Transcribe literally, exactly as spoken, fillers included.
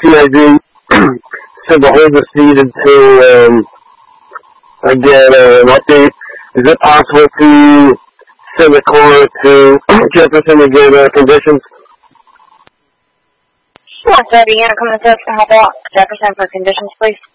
C I D said to hold the seat until um, I get uh, an update. Is it possible to send a caller to Jefferson to get uh, conditions? Sure, so Deanna coming to us to help out Jefferson for conditions, please.